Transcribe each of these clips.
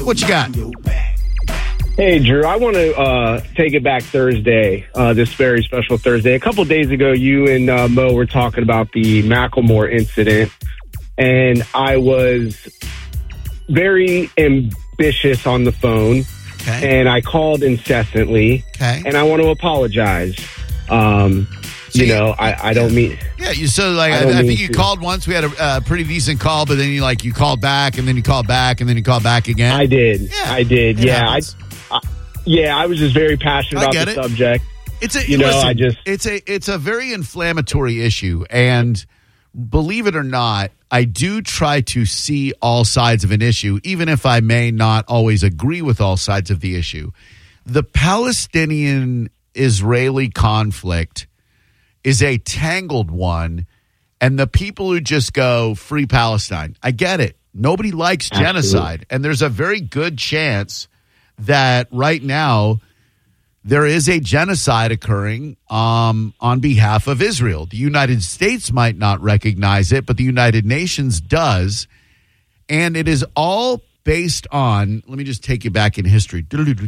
What you got? Hey, Drew, I want to take it back Thursday, this very special Thursday. A couple days ago, you and Mo were talking about the Macklemore incident, and I was very ambitious on the phone, and I called incessantly, and I want to apologize. I don't mean... Yeah, I think you called once. We had a pretty decent call, but then you called back, and then you called back, and then you called back again. I did. Yeah, I did. Yeah, I was just very passionate about the subject. It's a very inflammatory issue, and believe it or not, I do try to see all sides of an issue, even if I may not always agree with all sides of the issue. The Palestinian-Israeli conflict is a tangled one, and the people who just go, free Palestine, I get it. Nobody likes genocide, and there's a very good chance that right now there is a genocide occurring on behalf of Israel. The United States might not recognize it, but the United Nations does, and it is all based on, let me just take you back in history.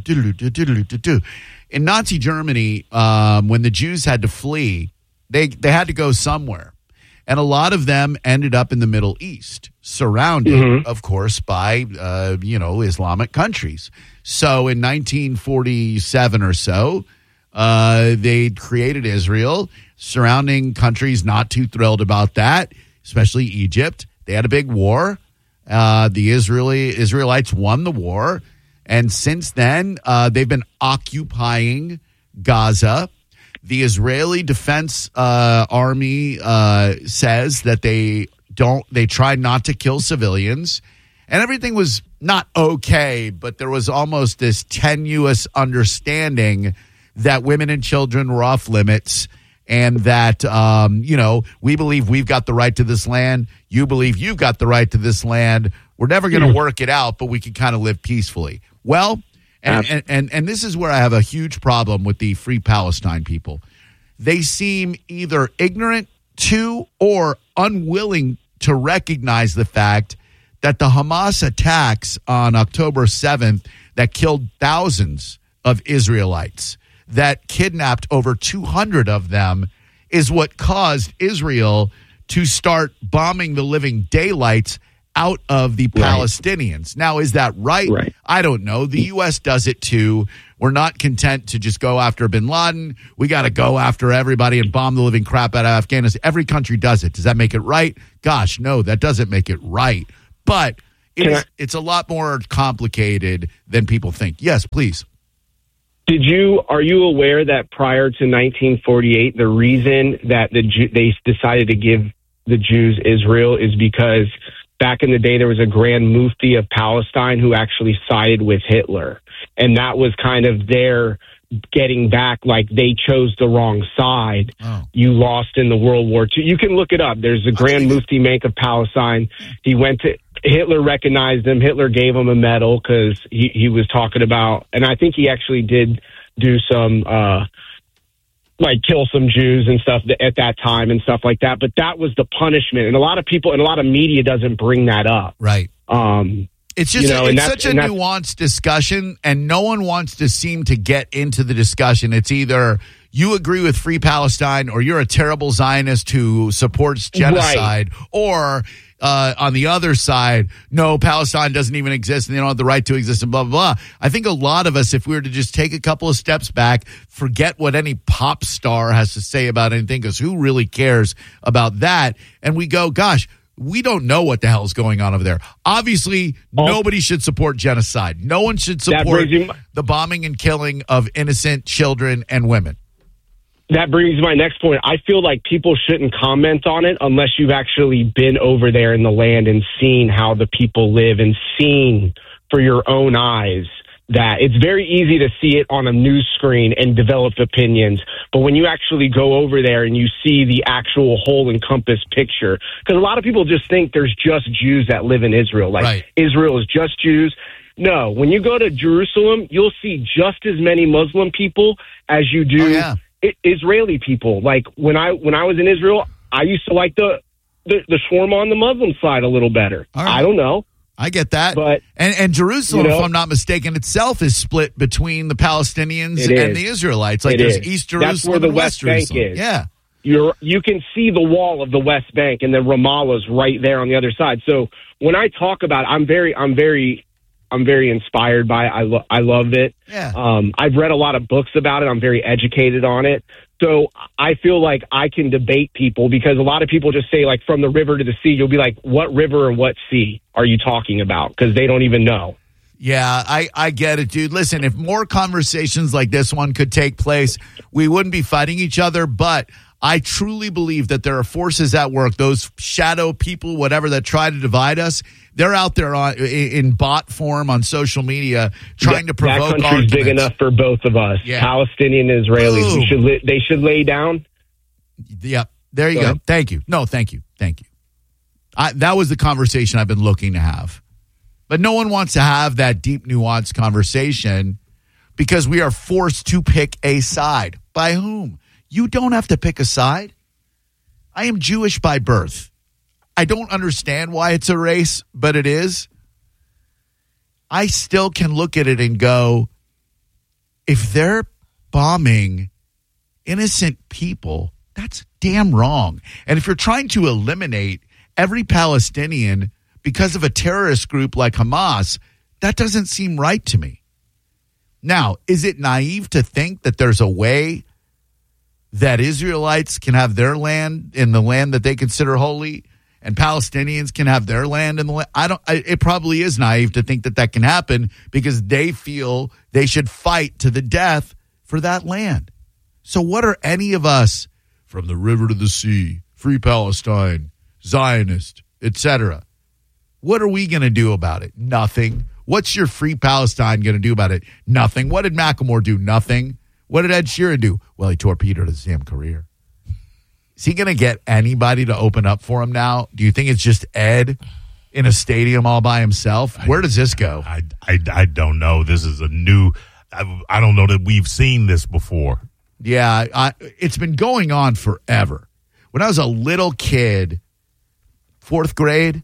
In Nazi Germany, when the Jews had to flee, they had to go somewhere. And a lot of them ended up in the Middle East, surrounded, of course, by, Islamic countries. So in 1947 or so, they created Israel. Surrounding countries not too thrilled about that, especially Egypt. They had a big war. The Israelites won the war. And since then, they've been occupying Gaza. The Israeli Defense Army says that they try not to kill civilians, and everything was not okay, but there was almost this tenuous understanding that women and children were off limits, and that we believe we've got the right to this land. You believe you've got the right to this land. We're never going to work it out, but we can kind of live peacefully. Well. And this is where I have a huge problem with the Free Palestine people. They seem either ignorant to or unwilling to recognize the fact that the Hamas attacks on October 7th that killed thousands of Israelites, that kidnapped over 200 of them, is what caused Israel to start bombing the living daylights out of the Palestinians. Now, is that right? I don't know. The U.S. does it too. We're not content to just go after bin Laden. We got to go after everybody and bomb the living crap out of Afghanistan. Every country does it. Does that make it right? Gosh, no, that doesn't make it right. But it's a lot more complicated than people think. Yes, please. Are you aware that prior to 1948, the reason that they decided to give the Jews Israel is because back in the day, there was a Grand Mufti of Palestine who actually sided with Hitler. And that was kind of their getting back, like they chose the wrong side. You lost in the World War II. You can look it up. There's the Grand Mufti Menk of Palestine. Hitler recognized him. Hitler gave him a medal because he was talking about, and I think he actually did do some, kill some Jews and stuff at that time and stuff like that. But that was the punishment. And a lot of people and a lot of media doesn't bring that up. Right. It's just it's such a nuanced discussion, and no one wants to seem to get into the discussion. It's either you agree with Free Palestine or you're a terrible Zionist who supports genocide, or on the other side, no, Palestine doesn't even exist and they don't have the right to exist and blah, blah, blah. I think a lot of us, if we were to just take a couple of steps back, forget what any pop star has to say about anything, because who really cares about that? And we go, gosh, we don't know what the hell is going on over there. Obviously, nobody should support genocide. No one should support the bombing and killing of innocent children and women. That brings me to my next point. I feel like people shouldn't comment on it unless you've actually been over there in the land and seen how the people live and seen for your own eyes that it's very easy to see it on a news screen and develop opinions. But when you actually go over there and you see the actual whole encompassed picture, because a lot of people just think there's just Jews that live in Israel. Israel is just Jews. No, when you go to Jerusalem, you'll see just as many Muslim people as you do Israeli people. Like when I was in Israel, I used to like the shawarma on the Muslim side a little better. I don't know. I get that. But and Jerusalem, if I'm not mistaken, itself is split between the Palestinians and the Israelites. Like there's East Jerusalem, that's where the West Bank is. Yeah, you can see the wall of the West Bank, and then Ramallah's right there on the other side. So when I talk about it, I'm very inspired by it. I love it. Yeah. I've read a lot of books about it. I'm very educated on it. So I feel like I can debate people, because a lot of people just say, like, from the river to the sea. You'll be like, what river and what sea are you talking about? Because they don't even know. Yeah, I get it, dude. Listen, if more conversations like this one could take place, we wouldn't be fighting each other. But I truly believe that there are forces at work, those shadow people, whatever, that try to divide us. They're out there in bot form on social media trying to provoke arguments. That country's arguments. big enough for both of us, Palestinian and Israelis. They should lay down. Yeah, there you go. Thank you. No, thank you. That was the conversation I've been looking to have. But no one wants to have that deep, nuanced conversation because we are forced to pick a side. By whom? You don't have to pick a side. I am Jewish by birth. I don't understand why it's a race, but it is. I still can look at it and go, if they're bombing innocent people, that's damn wrong. And if you're trying to eliminate every Palestinian because of a terrorist group like Hamas, that doesn't seem right to me. Now, is it naive to think that there's a way that Israelites can have their land in the land that they consider holy, and Palestinians can have their land in the land? It probably is naive to think that can happen because they feel they should fight to the death for that land. So what are any of us, from the river to the sea, Free Palestine, Zionist, etc., what are we going to do about it? Nothing. What's your Free Palestine going to do about it? Nothing. What did Macklemore do? Nothing. What did Ed Sheeran do? Well, he torpedoed his damn career. Is he going to get anybody to open up for him now? Do you think it's just Ed in a stadium all by himself? Where does this go? I don't know. This is a new – I don't know that we've seen this before. Yeah, it's been going on forever. When I was a little kid, 4th grade,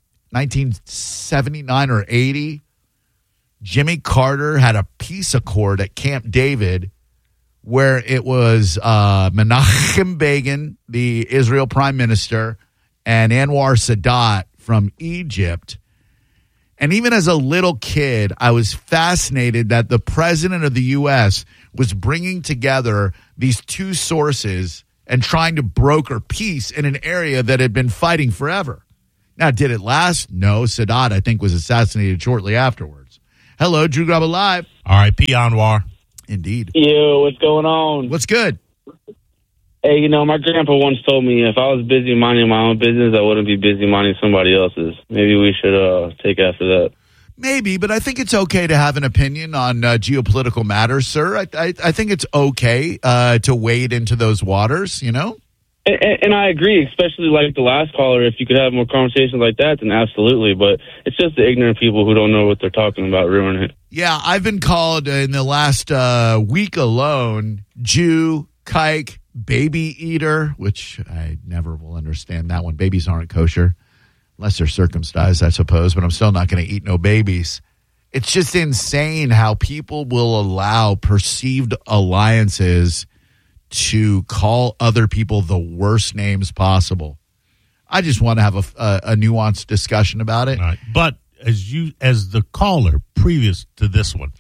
1979 or 80, Jimmy Carter had a peace accord at Camp David where it was Menachem Begin, the Israel prime minister, and Anwar Sadat from Egypt. And even as a little kid, I was fascinated that the president of the U.S. was bringing together these two sources and trying to broker peace in an area that had been fighting forever. Now, did it last? No. Sadat, I think, was assassinated shortly afterwards. Hello, Drew Graba Live. R.I.P. Anwar. Indeed. Yo, what's going on? What's good? Hey, my grandpa once told me if I was busy minding my own business, I wouldn't be busy minding somebody else's. Maybe we should take after that. Maybe, but I think it's okay to have an opinion on geopolitical matters, sir. I think it's okay to wade into those waters, you know? And I agree, especially like the last caller. If you could have more conversations like that, then absolutely. But it's just the ignorant people who don't know what they're talking about ruining it. Yeah, I've been called in the last week alone Jew, kike, baby eater, which I never will understand that one. Babies aren't kosher unless they're circumcised, I suppose, but I'm still not going to eat no babies. It's just insane how people will allow perceived alliances to call other people the worst names possible. I just want to have a nuanced discussion about it. Right. But as the caller previous to this one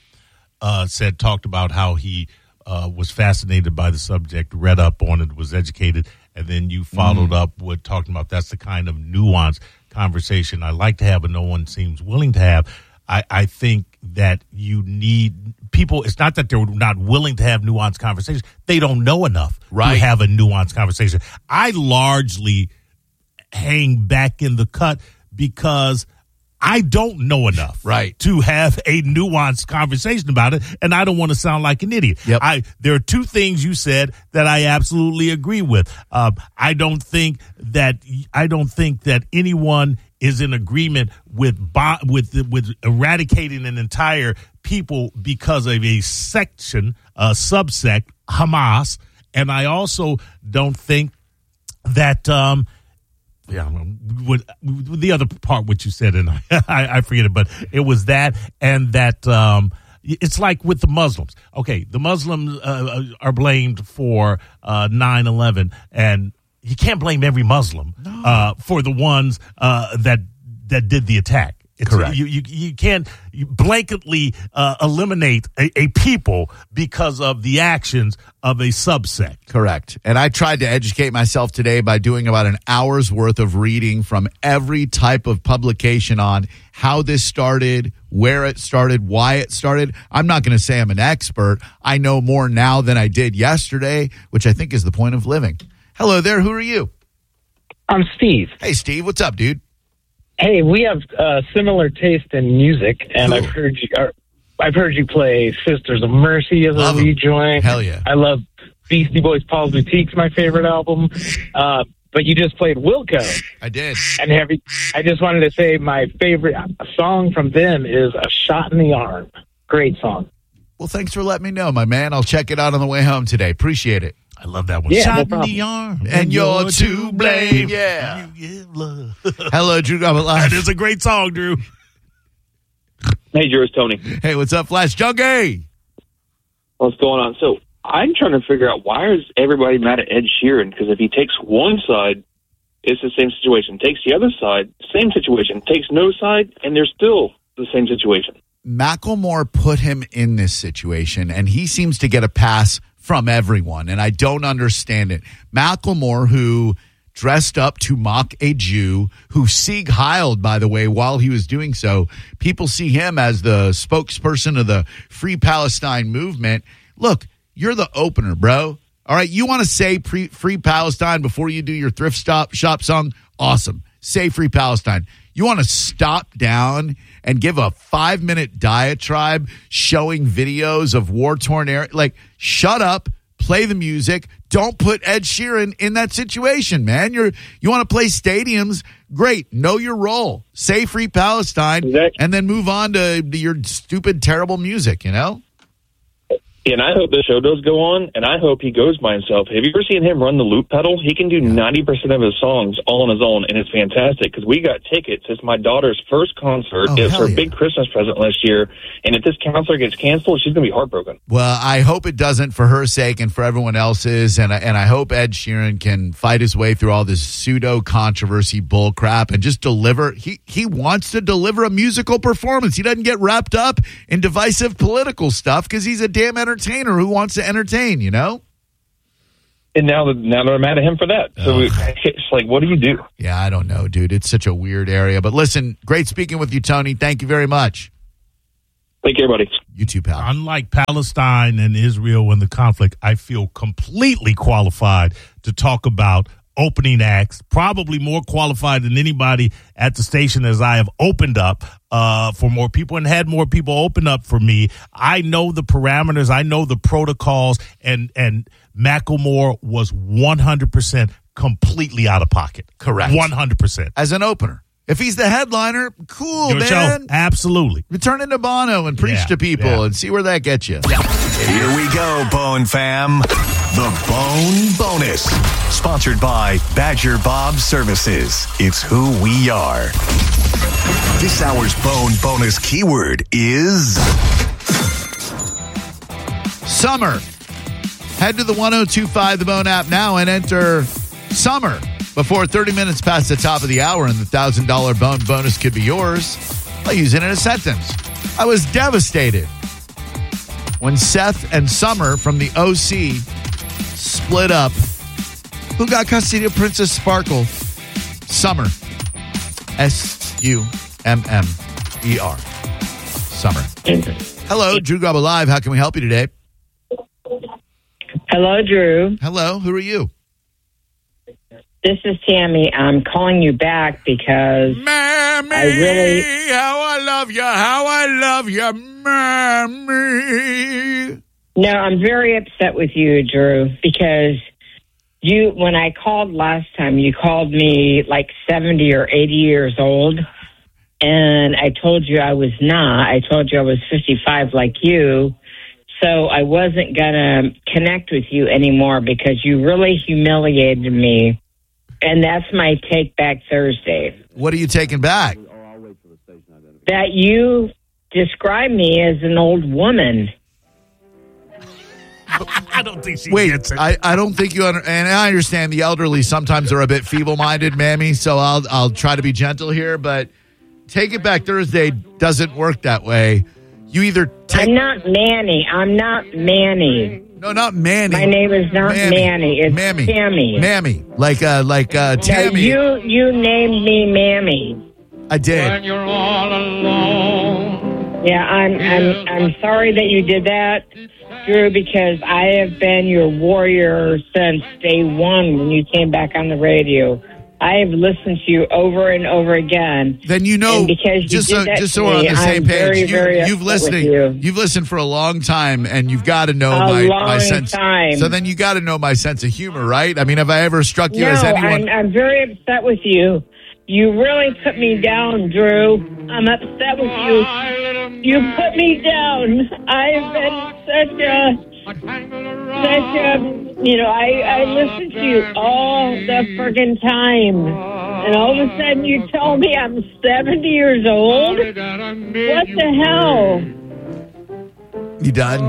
talked about how he was fascinated by the subject, read up on it, was educated, and then you followed up with talking about that's the kind of nuanced conversation I like to have, but no one seems willing to have. I think that you need people. It's not that they're not willing to have nuanced conversations. They don't know enough to have a nuanced conversation. I largely hang back in the cut because I don't know enough to have a nuanced conversation about it, and I don't want to sound like an idiot. Yep. There are two things you said that I absolutely agree with. I don't think that anyone is in agreement with eradicating an entire people because of a section, a subsect, Hamas, and I also don't think that Yeah, with the other part, what you said, and I forget it, but it was that, and that it's like with the Muslims. Okay, the Muslims are blamed for 9/11, and you can't blame every Muslim for the ones that did the attack. Correct. You can't blanketly eliminate a people because of the actions of a subsect. Correct. And I tried to educate myself today by doing about an hour's worth of reading from every type of publication on how this started, where it started, why it started. I'm not going to say I'm an expert. I know more now than I did yesterday, which I think is the point of living. You there. Who are you? I'm Steve. Hey, Steve. What's up, dude? Hey, we have similar taste in music, and Cool. I've heard you play Sisters of Mercy as Love a 'em. lead joint. Hell yeah. I love Beastie Boys' Paul's Boutique's my favorite album. But you just played Wilco. I did. And I just wanted to say my favorite song from them is A Shot in the Arm. Great song. Well, thanks for letting me know, my man. I'll check it out on the way home today. Appreciate it. I love that one. Yeah, Shot no in problem. the arm, And you're to blame. Yeah. You give love. Hello, Drew Gobbett Live. That is a great song, Drew. Hey, Drew, it's Tony. Hey, what's up, Flash Junkie? What's going on? So I'm trying to figure out why is everybody mad at Ed Sheeran? Because if he takes one side, it's the same situation. Takes the other side, same situation. Takes no side, and they're still the same situation. Macklemore put him in this situation, and he seems to get a pass from everyone, and I don't understand it. Macklemore, who dressed up to mock a Jew, who Sieg Heiled, by the way, while he was doing so. People see him as the spokesperson of the Free Palestine movement. Look, you're the opener, bro. All right, you want to say Free Palestine before you do your thrift shop song? Awesome. Say Free Palestine. You want to stop down and give a 5-minute diatribe showing videos of war-torn areas? Like, shut up, play the music. Don't put Ed Sheeran in that situation, man. You want to play stadiums? Great. Know your role. Say Free Palestine, and then move on to your stupid, terrible music, you know? And I hope the show does go on, and I hope he goes by himself. Have you ever seen him run the loop pedal? He can do 90% of his songs all on his own, and it's fantastic because we got tickets. It's my daughter's first concert. Oh, It's hell her yeah. big Christmas present last year, and if this concert gets canceled, she's going to be heartbroken. Well, I hope it doesn't for her sake and for everyone else's, and I hope Ed Sheeran can fight his way through all this pseudo-controversy bull crap and just deliver. He wants to deliver a musical performance. He doesn't get wrapped up in divisive political stuff because he's a damn entertainer who wants to entertain, you know? And now they're mad at him for that. So it's like, what do you do? Yeah, I don't know, dude. It's such a weird area. But listen, great speaking with you, Tony. Thank you very much. Thank you, everybody. You too, pal. Unlike Palestine and Israel and the conflict, I feel completely qualified to talk about opening acts, probably more qualified than anybody at the station as I have opened up for more people and had more people open up for me. I know the parameters. I know the protocols, and Macklemore was 100% completely out of pocket. Correct. 100%. As an opener. If he's the headliner, cool, Your show, man. absolutely. Return into Bono and preach Yeah, to people yeah. and see where that gets you. Here we go, Bone fam. The Bone Bonus. Sponsored by Badger Bob Services. It's who we are. This hour's Bone Bonus keyword is Summer. Head to the 1025 The Bone app now and enter Summer before 30 minutes past the top of the hour, and the $1,000 Bone Bonus could be yours by using it in a sentence. I was devastated when Seth and Summer from the OC split up. Who got custody of Princess Sparkle? Summer. S-U-M-M-E-R. Summer. Hello, Drew Gobbett Live. How can we help you today? Hello, Drew. Hello, who are you? This is Tammy. I'm calling you back because Mammy, I really- how I love you, Mammy. no, I'm very upset with you, Drew, because when I called last time, you called me like 70 or 80 years old, and I told you I was not. I told you I was 55 like you, so I wasn't going to connect with you anymore because you really humiliated me. and that's my Take Back Thursday. What are you taking back? That you describe me as an old woman. I don't think she Wait, gets it. I don't think you and I understand the elderly sometimes are a bit feeble-minded, Mammy, so I'll try to be gentle here, but Take It Back Thursday doesn't work that way. You either take... I'm not Manny. I'm not Manny. No, not Manny. My name is not Manny. It's Mammy. Tammy. Mammy. Like Tammy. You named me Mammy. I did. When you're all alone. Yeah, I'm sorry that you did that, Drew, because I have been your warrior since day one when you came back on the radio. I have listened to you over and over again. Then you know, and because just you did that so to we're on me, the same I'm page, very you've upset listening. with you. You've listened for a long time, and you've got to know A my long sense. time. So then you got to know my sense of humor, right? I mean, have I ever struck you as anyone? I'm very upset with you. You really put me down, Drew. I'm upset with you. You put me down. I've been I listen to you all the friggin' time. And all of a sudden you tell me I'm 70 years old? What the hell? You done?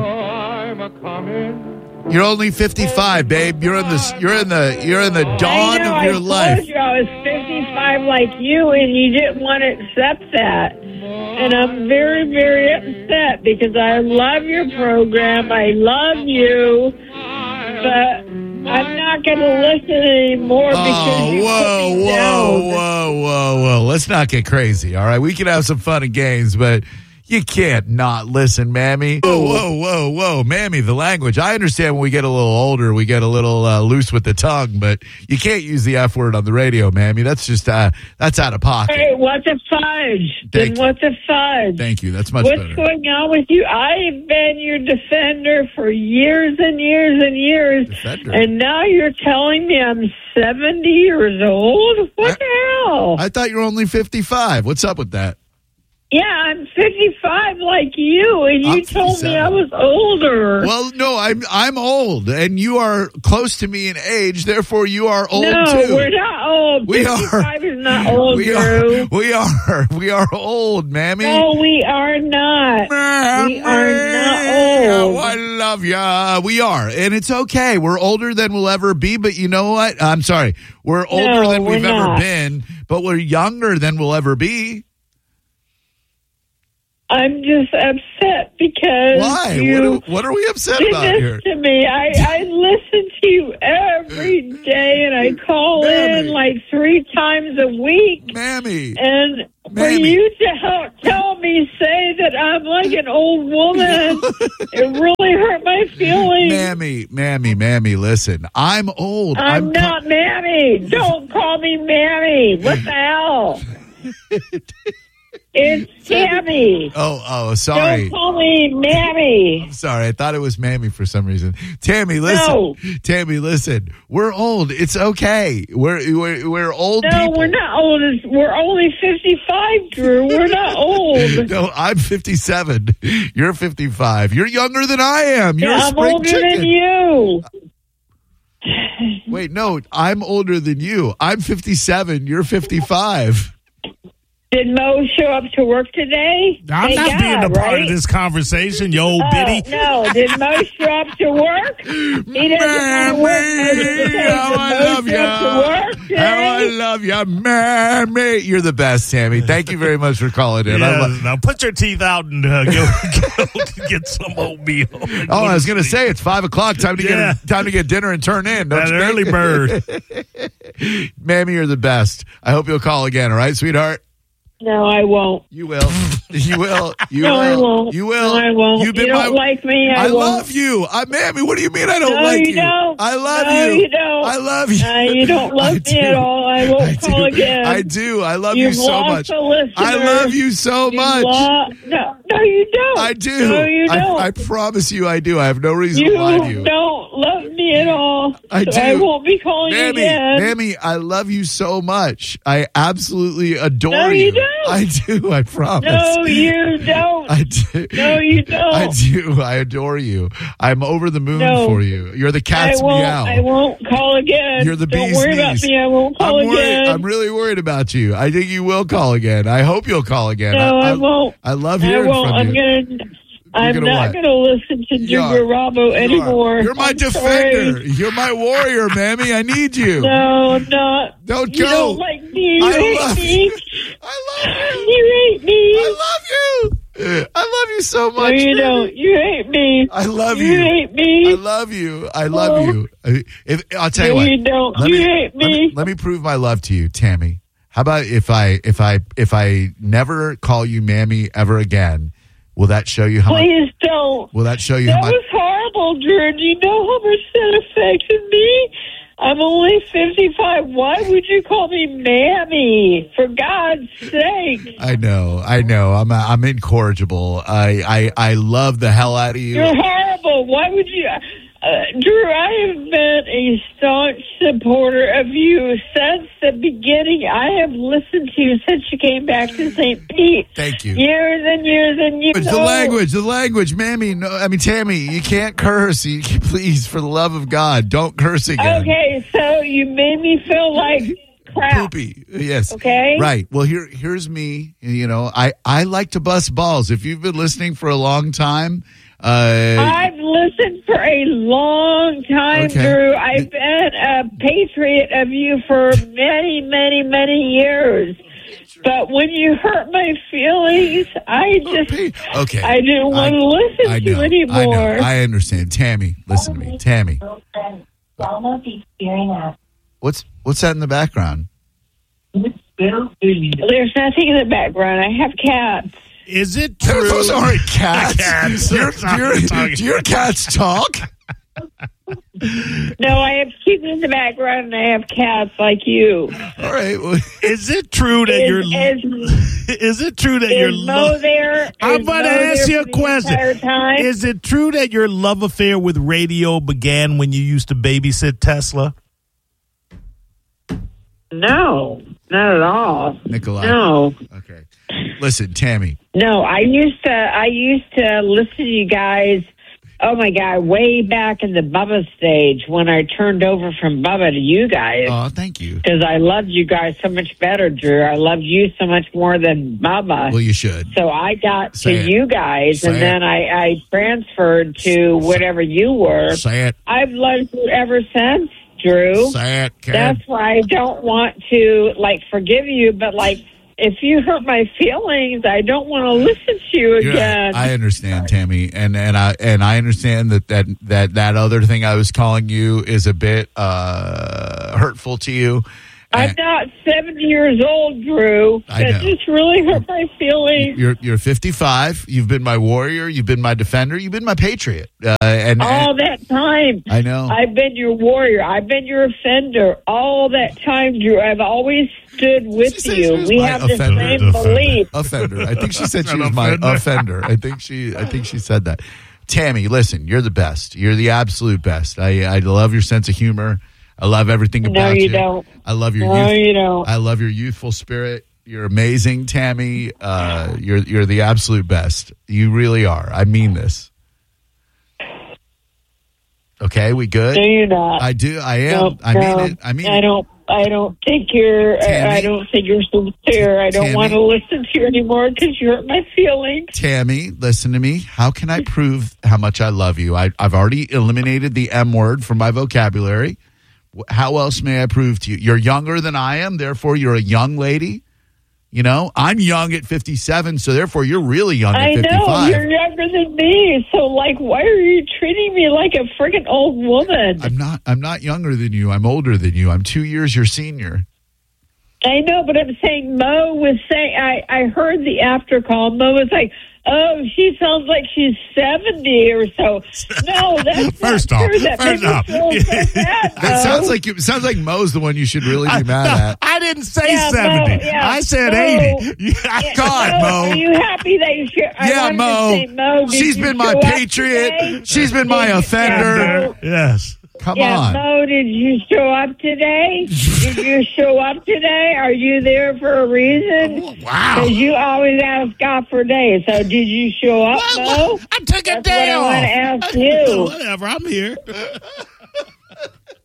You're only 55, babe. You're in the dawn of your life. I told you I was 55 like you, and you didn't want to accept that. And I'm very, very upset because I love your program. I love you, but I'm not going to listen anymore because you put me down. Whoa. Let's not get crazy, all right? We can have some fun and games, but you can't not listen, Mammy. Whoa. Mammy, the language. I understand when we get a little older, we get a little loose with the tongue, but you can't use the F word on the radio, Mammy. That's just, that's out of pocket. Hey, what the fudge? What the fudge? Thank you. That's much What's better. going on with you? I've been your defender for years and years and years. Defender? And now you're telling me I'm 70 years old? What the hell? I thought you were only 55. What's up with that? Yeah, I'm 55 like you, and you told me I was older. Well, no, I'm old, and you are close to me in age. Therefore, you are old no, too. We're not old. We 55 is not old, we Drew. We are old, Mammy. No, we are not. Mammy, we are not old. I love ya. We are, and it's okay. We're older than we'll ever be, but you know what? I'm sorry. We're older than we've ever been, but we're younger than we'll ever be. I'm just upset because why? What are we upset about here? To me, I listen to you every day, and I call in like 3 times a week. Mammy, and for you to tell me say that I'm like an old woman, it really hurt my feelings. Mammy, listen, I'm old. I'm not Mammy. Don't call me Mammy. What the hell? It's Tammy. Oh, sorry. Don't call me Mammy. I'm sorry. I thought it was Mammy for some reason. Tammy, listen. No. Tammy, listen. We're old. It's okay. We're old people. No, we're not old. We're only 55, Drew. We're not old. No, I'm 57. You're 55. You're younger than I am. You're a I'm spring older chicken. than you. Wait, no, I'm older than you. I'm 57. You're 55. Did Mo show up to work today? I'm not being a part of this conversation, you old biddy. No, did Mo show up to work? He doesn't want to work. How I love you. How I love you, Mammy. You're the best, Tammy. Thank you very much for calling in. Now put your teeth out and go get some oatmeal. Oh, I was going to say it's 5 o'clock. Time to get dinner and turn in. That early bird. Mammy, you're the best. I hope you'll call again. All right, sweetheart. No, I won't. You will. You will. You no, will. I won't. You will. No, I won't. You've been you don't like me. I won't. love you. Mammy, what do you mean I don't no, like you? Don't. I love no, you. You don't. I love you. You don't love me at all. I won't call again. I do. I love you so much. I love you so much. No, you don't. I do. No, you don't. I promise you I do. I have no reason to lie to you. You don't love me at all. I do. I won't be calling you again. Mammy, I love you so much. I absolutely adore you. No, you don't. I do. I promise. No, you don't. I do. No, you don't. I do. I adore you. I'm over the moon for you. You're the cat's I won't call again. You're the Don't bee's worry about knees. me. I won't call again. I'm really worried about you. I think you will call again. I hope you'll call again. No, I won't. I love hearing from you. I'm not going to listen to Junior Bravo anymore. You're my I'm defender. sorry. You're my warrior, Mammy. I need you. No, I'm not. Don't You go. don't like me. You I hate love me. you. I love you. You hate me. I love you. I love you so No, much. you Mammy. don't. You hate me. I love You you. hate me. I love you. I love you. I'll tell you No, what. you don't. Let You me- hate me. Let me prove my love to you, Tammy. How about if I never call you Mammy ever again? Will that show you how much? Please don't. Will that show you That how much? was horrible, Drew. Do you know how much that affected me? I'm only 55. Why would you call me Mammy? For God's sake. I know. I'm incorrigible. I love the hell out of you. You're horrible. Why would you? Drew, I have been a staunch supporter of you since the beginning. I have listened to you since you came back to St. Pete. Thank you. Years and years and years. It's the language, Mammy. No, I mean Tammy. You can't curse. Please, for the love of God, don't curse again. Okay, so you made me feel like crap. Poopy. Yes. Okay. Right. Well, here's me. You know, I like to bust balls. If you've been listening for a long time. I've listened for a long time, Okay. Drew. I've been a patriot of you for many, many, many years. But when you hurt my feelings, I didn't want to listen to you anymore. I know. I understand. Tammy, listen to me. Tammy. What's that in the background? There's nothing in the background. I have cats. Is it true? Those aren't cats. Cats. Do your cats talk? No, I have kids in the background, and I have cats like you. All right. Well, is it true that Is it true that your Mo there? I'm about to ask you a question. Time? Is it true that your love affair with radio began when you used to babysit Tesla? No, not at all. Nikolai. No. Okay. Listen, Tammy. No, I used to listen to you guys. Oh my God, way back in the Bubba stage when I turned over from Bubba to you guys. Oh, thank you. Because I loved you guys so much better, Drew. I loved you so much more than Bubba. Well, you should. So I got Say to it. you guys, Say and it. then I transferred to whatever you were. Say it. I've loved you ever since, Drew. Say it, Karen. That's why I don't want to forgive you, but if you hurt my feelings, I don't want to listen to you again. I understand, Tammy, and I understand that other thing I was calling you is a bit hurtful to you. I'm not 70 years old, Drew. I That know. just really hurt my feelings. You're 55. You've been my warrior. You've been my defender. You've been my patriot. All that time. I know. I've been your warrior. I've been your offender. All that time, Drew. I've always stood with you. We have the same belief. Offender. I think she said she was my offender. I think she said that. Tammy, listen, you're the best. You're the absolute best. I love your sense of humor. I love everything about No, you don't. I love your No, youth. you don't. I love your youthful spirit. You're amazing, Tammy. You're the absolute best. You really are. I mean this. Okay, we good? No, you're not. I do. I am. No, I mean it. I mean I don't. I don't think you're. Tammy? I don't think you're sincere. I don't Tammy? want to listen to you anymore because you hurt my feelings. Tammy, listen to me. How can I prove how much I love you? I've already eliminated the M word from my vocabulary. How else may I prove to you? You're younger than I am, therefore you're a young lady. You know, I'm young at 57, so therefore you're really young at 55. I know you're younger than me, so why are you treating me like a freaking old woman? I'm not younger than you. I'm older than you. I'm 2 years your senior. I know, but I'm saying Mo was saying. I heard the after call. Mo was like, "Oh, she sounds like she's 70 or so." No, that's First not off, true. That first made me off. feel so bad, It Mo. sounds like Mo's the one you should really be mad at. I didn't say Yeah, 70. Mo, yeah, I said Mo. 80. God, Mo, Mo. are you happy that you should? I Yeah, wanted Mo. to say, Mo, did She's you been my show up patriot. today? She's been my Did you- offender. Yeah, Mo. Yes. Come Yeah, on. Mo, did you show up today? Did you show up today? Are you there for a reason? Wow. Because you always ask God for days. So did you show up, Mo? I took a That's day what I off. want to ask you. Whatever. I'm here.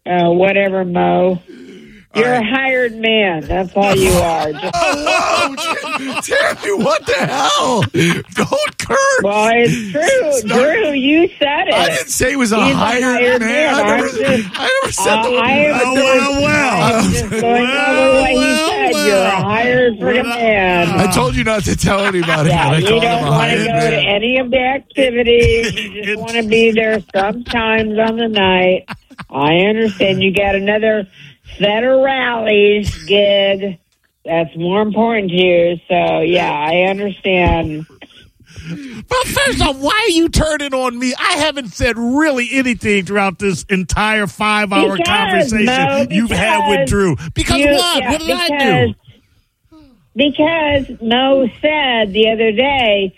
Whatever, Mo. You're a hired man. That's all you are. Whoa, Tammy, what the hell? Don't curse. Well, it's true. Drew, you said it. I didn't say he was a He's hired man. I never said that. I'm just going over what he said. You're a hired freaking man. I told you not to tell anybody. Yeah, I you called him don't a want to hired go man. to any of the activities. You just want to be there sometimes on the night. I understand you got another set of rallies gig that's more important to you. So, yeah, I understand. But first off, why are you turning on me? I haven't said really anything throughout this entire 5-hour conversation you've had with Drew. Because what? Yeah, what did I do? Because Mo said the other day,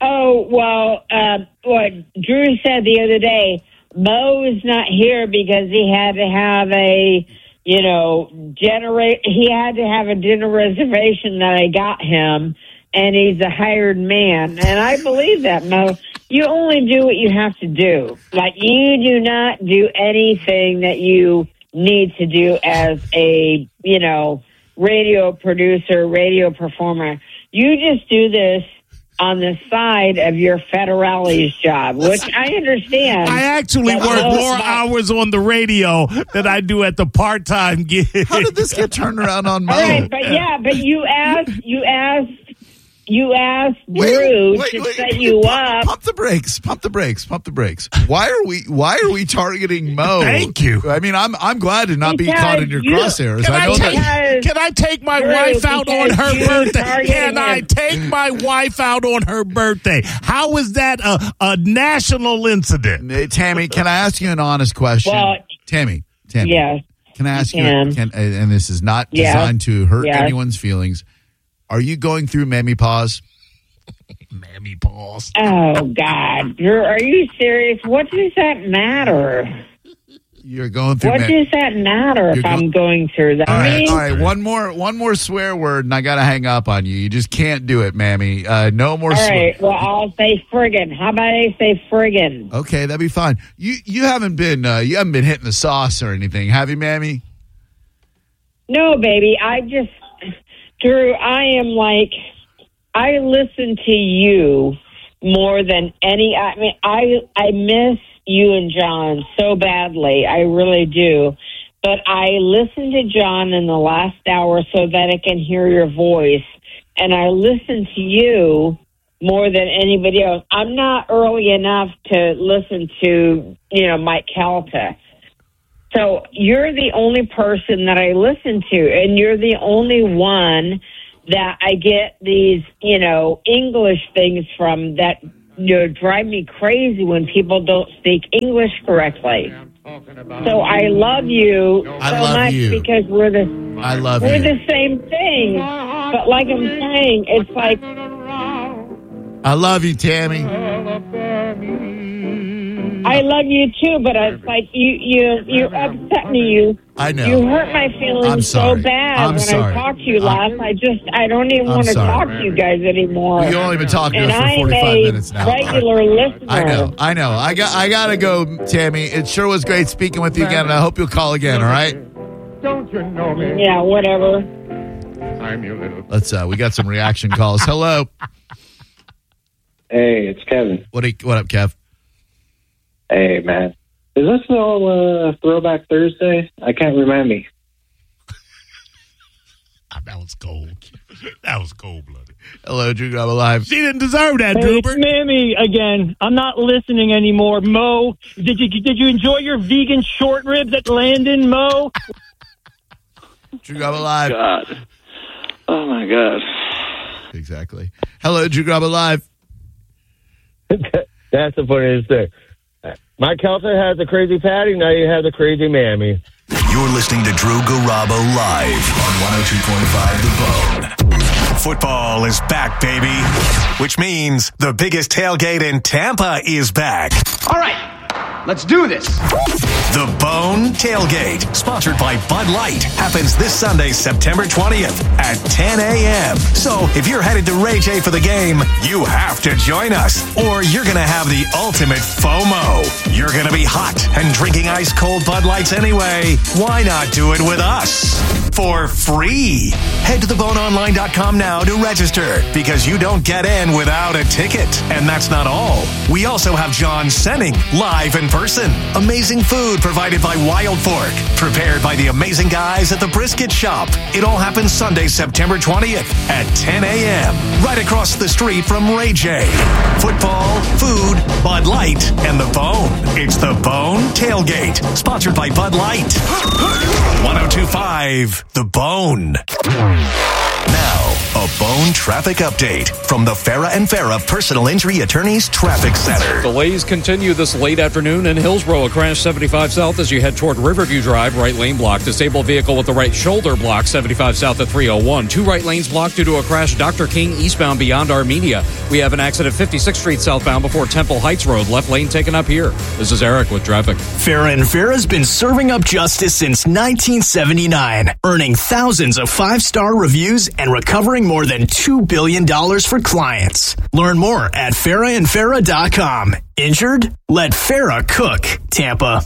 what Drew said the other day, Mo is not here because he had to have he had to have a dinner reservation that I got him, and he's a hired man. And I believe that, Mo. You only do what you have to do. Like, you do not do anything that you need to do as a, radio producer, radio performer. You just do this on the side of your federales job, which I understand. I actually work more hours on the radio than I do at the part-time gig. How did this get turned around on Mo? All right, but you asked Drew to set you up. Pump the brakes. Why are we targeting Mo? Thank you. I mean, I'm glad to not be Because caught in your crosshairs. Can Because I take my Drew, wife out on her because birthday? you Can I targeted take my wife out on her birthday? How is that a national incident? Tammy, can I ask you an honest question? Well, Tammy. Yes. Can I ask you? can. And this is not designed to hurt anyone's feelings. Are you going through mammy pause? Mammy pause. Oh, God. Drew, are you serious? What does that matter? You're going through. What does that matter if I'm going through that? All right. One more swear word, and I got to hang up on you. You just can't do it, mammy. No more. All right. Well, I'll say friggin'. How about I say friggin'? Okay, that'd be fine. You haven't been hitting the sauce or anything, have you, mammy? No, baby. Drew, I listen to you more than any. I mean, I miss you and John so badly. I really do. But I listen to John in the last hour so that I can hear your voice. And I listen to you more than anybody else. I'm not early enough to listen to, Mike Calta. So you're the only person that I listen to, and you're the only one that I get these, English things from that drive me crazy when people don't speak English correctly. So I love you much because we're the same thing. But like I'm saying, it's like I love you, Tammy. I love you too, but it's like you upset me. I know. You hurt my feelings so bad when I talked to you last. I don't even want to talk to you guys anymore. You've only been talking to us for 45 minutes now. Regular listener. I know. I gotta go, Tammy. It sure was great speaking with you again, and I hope you'll call again. All right. Don't you know me? Yeah, whatever. I'm your little. Let's. We got some reaction calls. Hello. Hey, it's Kevin. What up, Kev? Hey, man. Is this still Throwback Thursday? I can't remember. That was cold. That was cold-blooded. Hello, Drew Grub Alive. She didn't deserve that, Hey, Drooper. Mammy again. I'm not listening anymore. Mo, did you enjoy your vegan short ribs at Landon, Mo? Drew Grub Alive. God. Oh, my God. Exactly. Hello, Drew Grub Alive. That's the funniest thing. Mike Kelter has the crazy Patty, now you have the crazy Mammy. You're listening to Drew Garabo live on 102.5 The Bone. Football is back, baby, which means the biggest tailgate in Tampa is back. All right. Let's do this. The Bone Tailgate, sponsored by Bud Light, happens this Sunday, September 20th at 10 a.m. So if you're headed to Ray J for the game, you have to join us, or you're going to have the ultimate FOMO. You're going to be hot and drinking ice-cold Bud Lights anyway. Why not do it with us? For free. Head to theboneonline.com now to register, because you don't get in without a ticket. And that's not all. We also have John Senning live in person. Amazing food provided by Wild Fork, prepared by the amazing guys at the Brisket Shop. It all happens Sunday, September 20th at 10 a.m. right across the street from Ray J. Football, food, Bud Light, and the Bone. It's the Bone Tailgate, sponsored by Bud Light. 1025 The Bone. Now, a Bone traffic update from the Farah and Farah Personal Injury Attorneys Traffic Center. Delays continue this late afternoon in Hillsborough. A crash 75 south as you head toward Riverview Drive. Right lane blocked. Disabled vehicle with the right shoulder blocked. 75 south at 301. Two right lanes blocked due to a crash. Dr. King eastbound beyond Armenia. We have an accident 56th Street southbound before Temple Heights Road. Left lane taken up here. This is Eric with traffic. Farah and Farah's been serving up justice since 1979, earning thousands of five-star reviews and recovering more than $2 billion for clients. Learn more at farahandfarah.com. Injured? Let Farah cook. Tampa.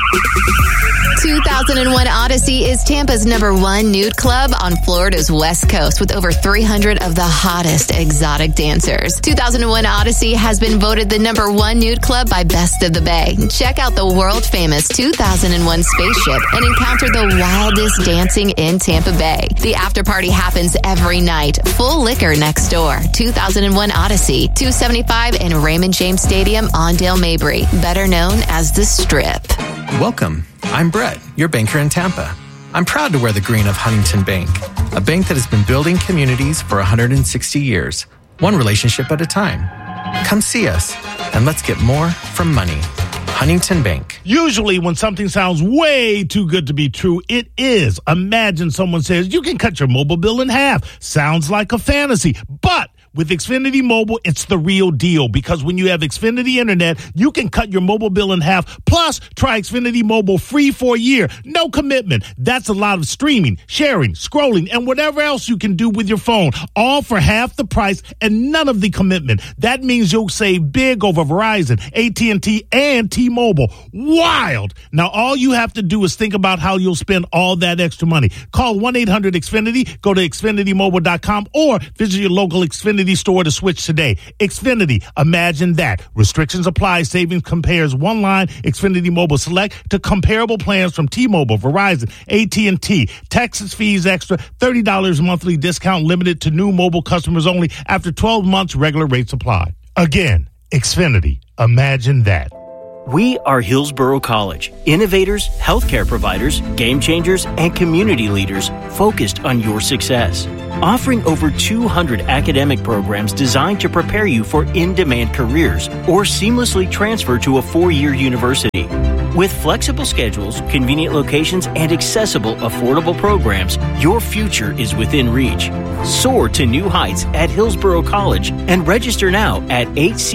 2001 Odyssey is Tampa's #1 nude club on Florida's West Coast with over 300 of the hottest exotic dancers. 2001 Odyssey has been voted the #1 nude club by Best of the Bay. Check out the world-famous 2001 spaceship and encounter the wildest dancing in Tampa Bay. The after party happens every night. Full liquor next door. 2001 Odyssey, 275 in Raymond James Stadium on Dale Mabry, better known as the Strip. Welcome. I'm Brett, your banker in Tampa. I'm proud to wear the green of Huntington Bank, a bank that has been building communities for 160 years, one relationship at a time. Come see us, and let's get more from money. Huntington Bank. Usually when something sounds way too good to be true, it is. Imagine someone says, you can cut your mobile bill in half. Sounds like a fantasy, but with Xfinity Mobile, it's the real deal, because when you have Xfinity Internet, you can cut your mobile bill in half. Plus, try Xfinity Mobile free for a year. No commitment. That's a lot of streaming, sharing, scrolling, and whatever else you can do with your phone, all for half the price and none of the commitment. That means you'll save big over Verizon, AT&T, and T-Mobile. Wild! Now, all you have to do is think about how you'll spend all that extra money. Call 1-800-XFINITY, go to XfinityMobile.com, or visit your local Xfinity store to switch today. Xfinity, imagine that. Restrictions apply. Savings compares one line Xfinity Mobile Select to comparable plans from T-Mobile, Verizon, AT&T. Taxes, fees extra, $30 monthly discount limited to new mobile customers only. After 12 months, regular rates apply. Again, Xfinity, imagine that. We are Hillsborough College, innovators, healthcare providers, game changers, and community leaders focused on your success. Offering over 200 academic programs designed to prepare you for in-demand careers or seamlessly transfer to a 4-year university. With flexible schedules, convenient locations, and accessible, affordable programs, your future is within reach. Soar to new heights at Hillsborough College and register now at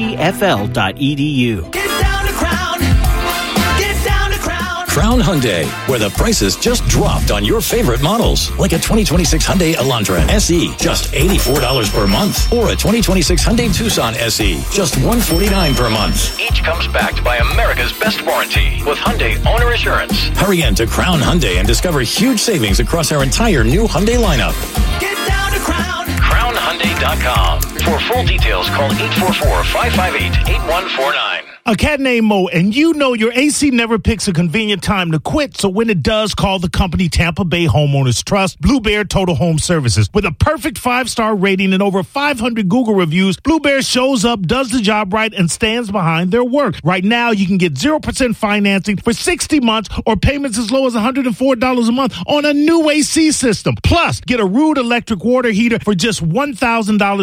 hcfl.edu. Crown Hyundai, where the prices just dropped on your favorite models, like a 2026 Hyundai Elantra SE, just $84 per month, or a 2026 Hyundai Tucson SE, just $149 per month. Each comes backed by America's best warranty with Hyundai Owner Assurance. Hurry in to Crown Hyundai and discover huge savings across our entire new Hyundai lineup. Get down to CrownHyundai.com. For full details, call 844-558-8149. A cat named Mo, and you know your AC never picks a convenient time to quit, so when it does, call the company Tampa Bay Homeowners Trust, Blue Bear Total Home Services. With a perfect 5-star rating and over 500 Google reviews, Blue Bear shows up, does the job right, and stands behind their work. Right now, you can get 0% financing for 60 months or payments as low as $104 a month on a new AC system. Plus, get a Rude electric water heater for just $1,000 with any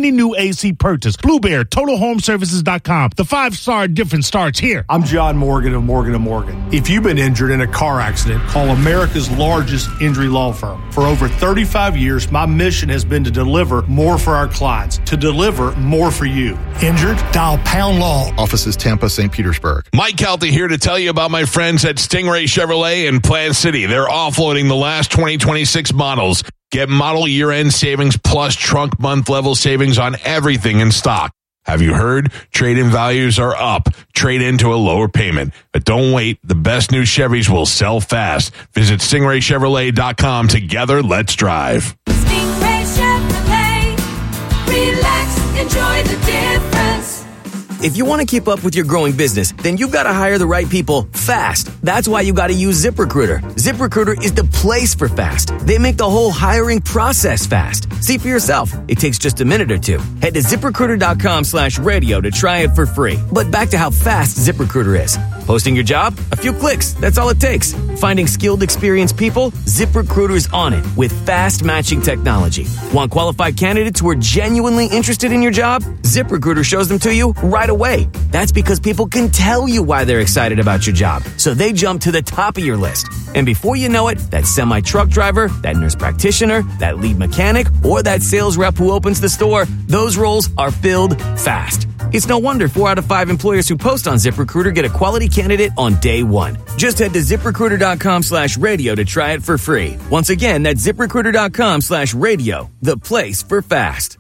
any new AC purchase. Blue Bear, TotalHomeServices.com. The 5-star difference starts here. I'm John Morgan of Morgan & Morgan. If you've been injured in a car accident, call America's largest injury law firm. For over 35 years, my mission has been to deliver more for our clients, to deliver more for you. Injured? Dial Pound Law. Offices Tampa, St. Petersburg. Mike Calta here to tell you about my friends at Stingray Chevrolet in Plant City. They're offloading the last 2026 models. Get model year-end savings plus trunk month level savings on everything in stock. Have you heard? Trade-in values are up. Trade into a lower payment. But don't wait. The best new Chevys will sell fast. Visit StingrayChevrolet.com. Together, let's drive. Stingray Chevrolet. Relax, enjoy the difference. If you want to keep up with your growing business, then you've got to hire the right people fast. That's why you got to use ZipRecruiter. ZipRecruiter is the place for fast. They make the whole hiring process fast. See for yourself. It takes just a minute or two. Head to ZipRecruiter.com/radio to try it for free. But back to how fast ZipRecruiter is. Posting your job? A few clicks. That's all it takes. Finding skilled, experienced people? ZipRecruiter is on it with fast matching technology. Want qualified candidates who are genuinely interested in your job? ZipRecruiter shows them to you right away. That's because people can tell you why they're excited about your job, so they jump to the top of your list. And before you know it, that semi-truck driver, that nurse practitioner, that lead mechanic, or that sales rep who opens the store, those roles are filled fast. It's no wonder 4 out of 5 employers who post on ZipRecruiter get a quality candidate on day one. Just head to ZipRecruiter.com/radio to try it for free. Once again, that's ZipRecruiter.com/radio, the place for fast.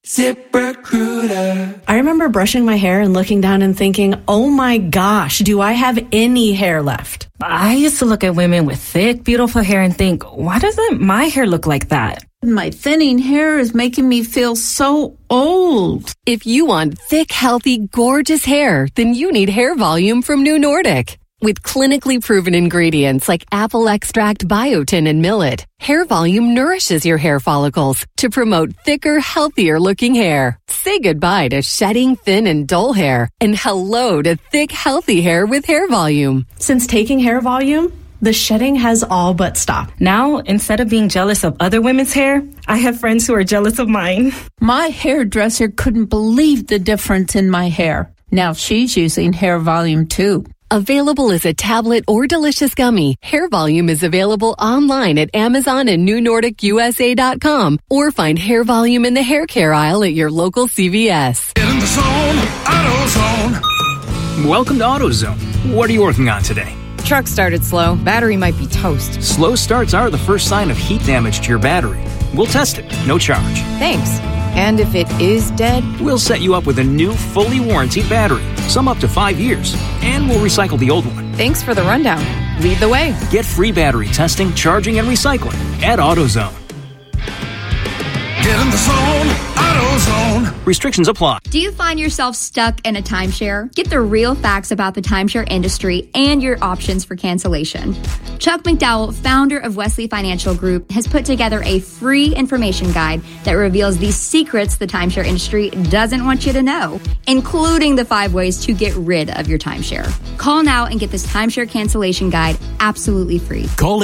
ZipRecruiter. I remember brushing my hair and looking down and thinking, oh my gosh, do I have any hair left? I used to look at women with thick, beautiful hair and think, why doesn't my hair look like that? My thinning hair is making me feel so old. If you want thick, healthy, gorgeous hair, then you need Hair Volume from New Nordic. With clinically proven ingredients like apple extract, biotin, and millet, Hair Volume nourishes your hair follicles to promote thicker, healthier looking hair. Say goodbye to shedding, thin, and dull hair, and hello to thick, healthy hair with Hair Volume. Since taking Hair Volume, the shedding has all but stopped. Now, instead of being jealous of other women's hair, I have friends who are jealous of mine. My hairdresser couldn't believe the difference in my hair. Now she's using Hair Volume too. Available as a tablet or delicious gummy, Hair Volume is available online at Amazon and NewNordicUSA.com, or find Hair Volume in the hair care aisle at your local CVS. Get in the zone, AutoZone. Welcome to AutoZone. What are you working on today? Truck started slow. Battery might be toast. Slow starts are the first sign of heat damage to your battery. We'll test it, no charge. Thanks. And if it is dead? We'll set you up with a new, fully warranted battery, some up to 5 years, and we'll recycle the old one. Thanks for the rundown. Lead the way. Get free battery testing, charging, and recycling at AutoZone. Get in the zone, AutoZone. Restrictions apply. Do you find yourself stuck in a timeshare? Get the real facts about the timeshare industry and your options for cancellation. Chuck McDowell, founder of Wesley Financial Group, has put together a free information guide that reveals the secrets the timeshare industry doesn't want you to know, including the 5 ways to get rid of your timeshare. Call now and get this timeshare cancellation guide absolutely free. Call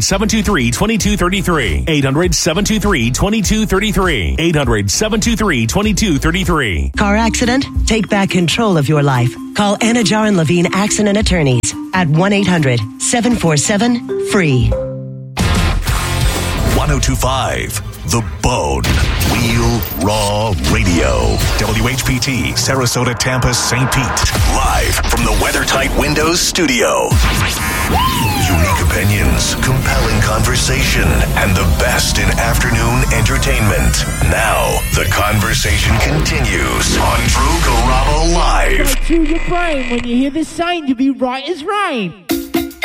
800-723-2233. 800-723-2233. 800-723-2233. Car accident? Take back control of your life. Call Anna Jar and Levine Accident Attorneys at 1-800-747-FREE. 1025 The Bone. Real Raw Radio. WHPT, Sarasota, Tampa, St. Pete. Live from the WeatherTight Windows studio. Unique opinions, compelling conversation, and the best in afternoon entertainment. Now, the conversation continues on Drew Garabo Live. Go to your brain when you hear the sign to be right is right.